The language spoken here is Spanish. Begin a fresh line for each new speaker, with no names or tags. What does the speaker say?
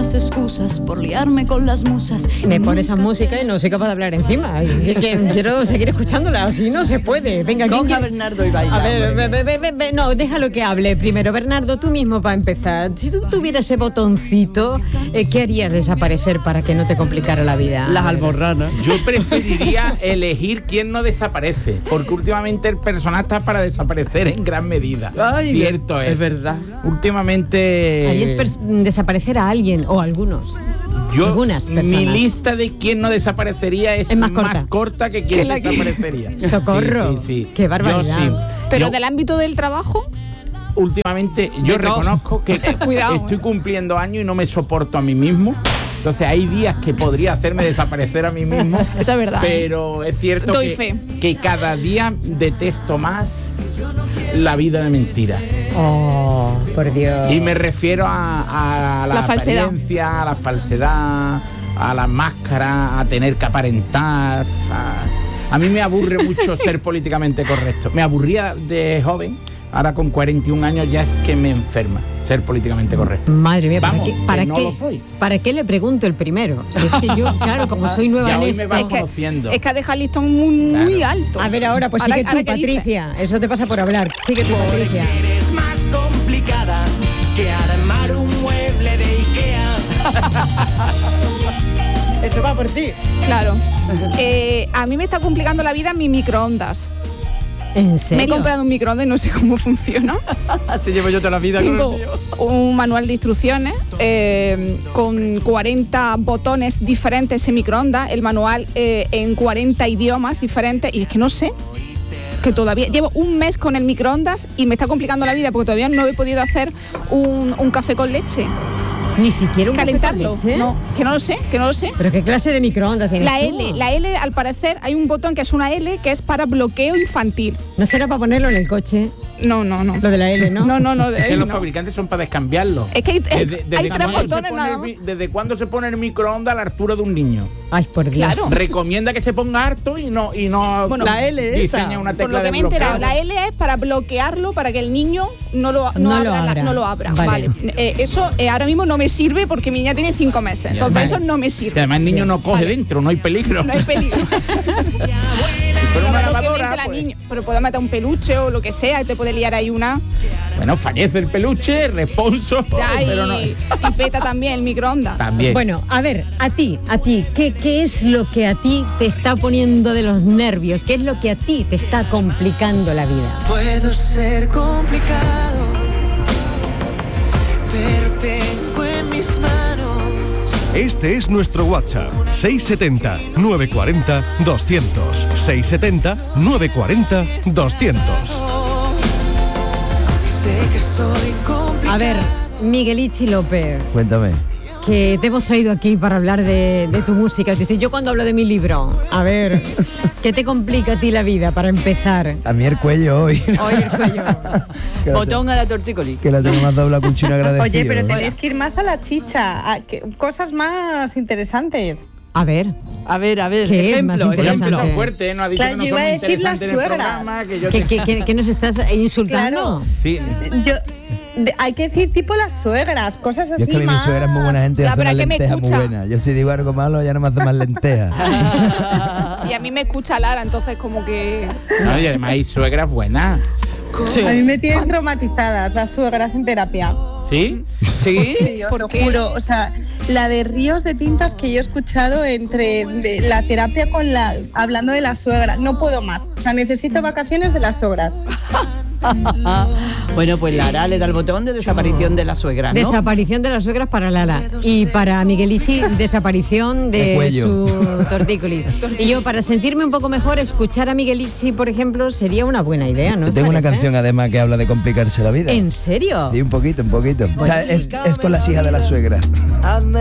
las excusas por liarme con las musas.
Me pone esa música y no soy capaz de hablar encima. Quiero seguir escuchándola, así no se puede. Venga,
coja a Bernardo y baila.
A ver, no, déjalo que hable primero. Bernardo, tú mismo para empezar. Si tú tuvieras ese botoncito, ¿qué harías desaparecer para que no te complicara la vida?
Las alborranas.
Yo preferiría elegir quién no desaparece, porque últimamente el personal está para desaparecer en gran medida.
Ay,
cierto es.
Es verdad.
Últimamente...
Harías desaparecer a alguien o a algunos. Algunas personas.
Mi lista de quién no desaparecería es más corta que quién desaparecería.
Socorro.
Sí.
Qué barbaridad.
Yo sí.
Pero del ámbito del trabajo...
Últimamente yo reconozco que estoy cumpliendo años y no me soporto a mí mismo. Entonces hay días que podría hacerme desaparecer a mí mismo.
Eso es verdad.
Pero es cierto que cada día detesto más la vida de mentira.
Oh, por Dios.
Y me refiero a la apariencia, a la falsedad, a las máscaras, a tener que aparentar. A mí me aburre mucho ser políticamente correcto. Me aburría de joven. Ahora con 41 años ya es que me enferma ser políticamente correcto.
Madre mía,
vamos,
¿para
no
qué?
Lo soy.
¿Para qué le pregunto el primero? Si es que yo, claro, como soy nueva
ya
en
hoy
esto...
me vas conociendo.
Es que ha dejado el listón muy alto.
A ver, ahora, pues sigue tú, Patricia. Eso te pasa por hablar. Sigue tú, Patricia.
Eres más complicada que armar un mueble de Ikea.
Eso va por ti.
Claro. A mí me está complicando la vida mi microondas.
¿En serio?
Me he comprado un microondas y no sé cómo funciona.
Así llevo yo toda la vida.
Tengo un manual de instrucciones con 40 botones diferentes en microondas, el manual en 40 idiomas diferentes, y es que no sé, que todavía llevo un mes con el microondas y me está complicando la vida porque todavía no he podido hacer un café con leche.
Ni siquiera un
calentarlo.
Café con leche.
No, que no lo sé.
¿Pero qué clase de microondas tienes tú?
La L, al parecer, hay un botón que es una L que es para bloqueo infantil.
¿No será para ponerlo en el coche?
No.
Lo de la L, ¿no?
No.
Es que los fabricantes son para descambiarlo.
Es que hay tres botones nada más.
¿Desde cuándo se pone el microondas a la altura de un niño?
Ay, por Dios.
Claro.
Recomienda que se ponga harto y no
bueno,
la L
diseña
esa.
una tecla.
Por lo que me he enterado, la L es para bloquearlo, para que el niño no lo abra. Vale. Eso ahora mismo no me sirve porque mi niña tiene 5 meses. Entonces
además,
eso no me sirve.
Y además el niño no coge dentro, no hay peligro.
No hay peligro.
Pero una lavadora,
pero puede meter un peluche o lo que sea y te puede liar ahí una.
Bueno, fallece el peluche, responso.
Ya,
pero no.
y peta también el microondas.
También.
Bueno, a ver, a ti, ¿qué es lo que a ti te está poniendo de los nervios? ¿Qué es lo que a ti te está complicando la vida?
Puedo ser complicado, pero tengo en mis manos.
Este es nuestro WhatsApp, 670-940-200. 670-940-200.
Sé que soy complicado.
A ver, Miguelichi López.
Cuéntame.
Que te hemos traído aquí para hablar de tu música. Es decir, yo cuando hablo de mi libro, a ver, ¿qué te complica a ti la vida para empezar?
A mí el cuello hoy.
Hoy el cuello.
Botón a la tortícoli.
Que la tengo más doblada con chino agradecido.
Oye, pero tenéis que ir más a la chicha, cosas más interesantes.
A ver.
¿Qué
ejemplo?
Ejemplo fuerte, no ha dicho
claro,
que no
yo iba
son
a decir las
interesantes en el
suegras.
programa.
¿Qué nos estás insultando?
Claro.
Sí.
Hay que decir tipo las suegras, cosas así.
Yo es que a mí mi
más...
suegra es muy buena gente y hace unas lentejas muy buenas. Yo si digo algo malo, ya no me hace más lentejas.
Y a mí me escucha Lara, entonces como que...
No, y además hay suegras buenas.
Sí. A mí me tienen traumatizadas las suegras en terapia.
¿Sí?
Sí, yo lo juro. O sea, la de ríos de tintas que yo he escuchado entre la terapia con hablando de la suegra. No puedo más. O sea, necesito vacaciones de las suegras.
Bueno, pues Lara le da el botón de desaparición de la suegra, ¿no?
Desaparición de las suegras para Lara. Y para Miguelichi, desaparición de su tortícolis. Y yo, para sentirme un poco mejor, escuchar a Miguelichi, por ejemplo, sería una buena idea, ¿no?
Tengo una canción además que habla de complicarse la vida.
¿En serio?
Sí, un poquito. O sea, es con las hijas de la suegra.